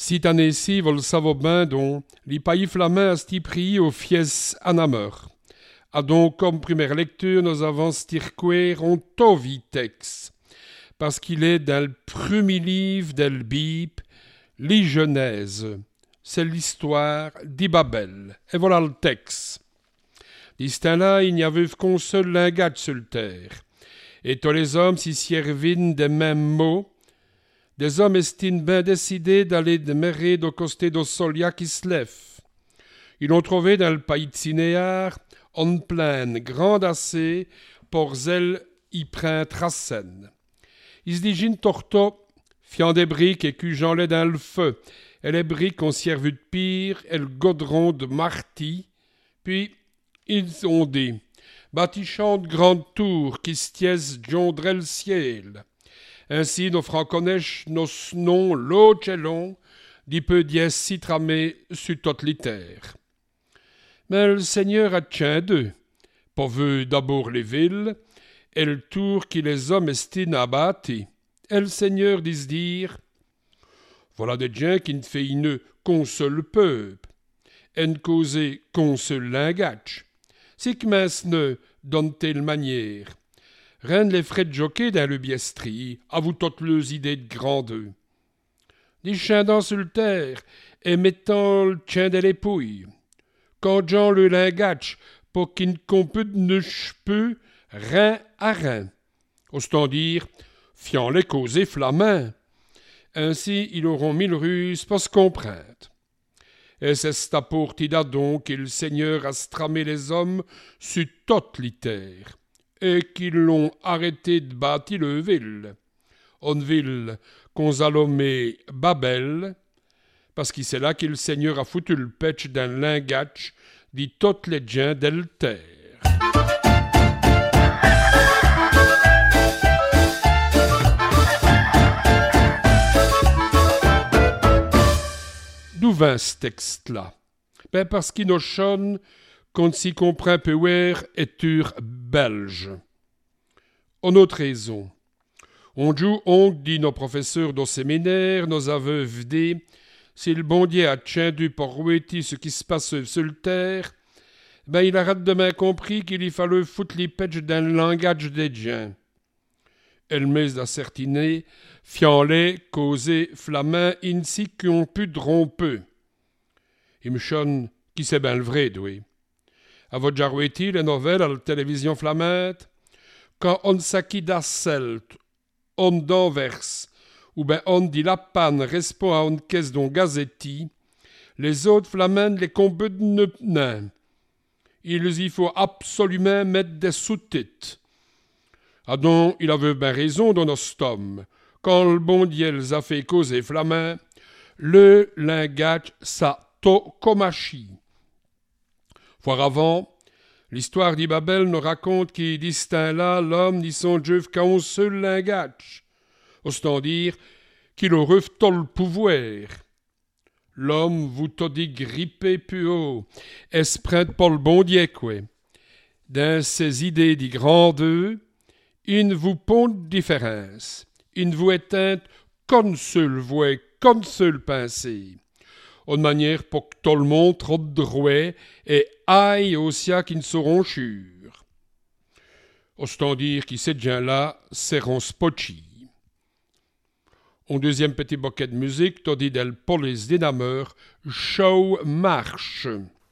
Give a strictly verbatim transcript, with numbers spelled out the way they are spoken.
Si année-ci, vol savo ben don, li pays flamands a sti pri au fies anameur. A donc, comme première lecture, nous avons stirquer on tovitex, parce qu'il est dans le premier livre de la Bible, les Genèse. C'est l'histoire d'Ibabel. Et voilà le texte. Distinct-là, il n'y avait qu'un seul langage sur la terre. Et tous les hommes s'y servent des mêmes mots. Des hommes estiment bien décidés d'aller demeurer de côté de Solia qui se lève. Ils l'ont trouvé dans le pays de Sinéar, en plaine grande assez pour zèle y prendre tracène. Ils se disent torto, fiant des briques et cujean-les dans le feu, et les briques ont servi de pire, et le godron de marty, puis ils ont dit, bâtissant de grandes tours qui se tièsent jondrent le ciel. Ainsi, nos francs connaissent nos noms l'autre et long, d'y peu dièse si tramé sur toute les terres. Mais le Seigneur a tient d'eux, pourvu d'abord les villes, et le tour qui les hommes estiment à bâti. Et le Seigneur dit se dire, voilà des gens qui ne fait une qu'un seul peuple, et ne causent qu'un seul langage. C'est que maintenant donne telle manière. Rien les frais de jockey dans le biestri, à vous toutes les idées de grandeur. Des chiens sur le terre, et mettant le chien de l'épouille. Quand Jean le langage, pour qu'il ne compute ne peut, rien à rien. Autant dire, fiant les causer flamands. Ainsi, ils auront mille ruses pour se comprendre. Et c'est sta portida donc que le Seigneur a stramé les hommes sur toute les terres, et qu'ils l'ont arrêté de bâtir le ville. Une ville qu'on a nommée Babel, parce que c'est là que le Seigneur a foutu le pêche d'un langage dit toutes les gens de la terre. D'où vint ce texte-là? Ben parce qu'il nous sonne qu'on s'y comprend peu et tur belge. En autre raison, on joue on dit nos professeurs de séminaire, nos aveux dit, si le bon Dieu a tchendu pour rouetti ce qui se passe sur le terre, ben il a demain compris qu'il y fallait foutre les pêches dans le langage des gens. Elmez d'assertiner, fianlé, causé, flamand, ainsi qu'on pu dromper. Il me chonne qui c'est ben le vrai, oui. À votre jarouetti, les nouvelles à la télévision flamande, quand on s'acquit d'asselt, on d'enverse, ou ben on dit la panne répond à une caisse d'un gazetti, les autres flamandes les combutent de nain. Il y faut absolument mettre des sous-titres. Ah donc, il avait bien raison dans nos tomes. Quand le bon Dieu les a fait causer flamand, le langage ça to comachi. Fois avant, l'histoire d'Ibabel nous raconte qu'il distingue là l'homme ni son Dieu qu'à un seul langage. Autant dire qu'il aurait tout le pouvoir. L'homme vous t'a dit gripper plus haut, et se prête pour le bon Dieu, quoi. Dans ses idées de grandeur, il ne vous pond de différence. Il ne vous éteint qu'une seule voix, qu'une seule pensée. En manière pour que tout le monde trotte droit et aille aussi qui ne seront sûrs. Autant dire que ces gens-là seront spotchi. En deuxième petit bouquet de musique, t'as dit d'elle police des dameurs, show marche.